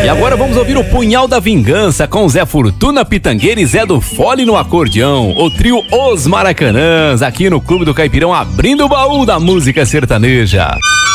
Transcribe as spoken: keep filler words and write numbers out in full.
E agora vamos ouvir o Punhal da Vingança com Zé Fortuna Pitangueira e Zé do Fole no acordeão. O trio Os Maracanãs, aqui no Clube do Caipirão, abrindo o baú da música sertaneja.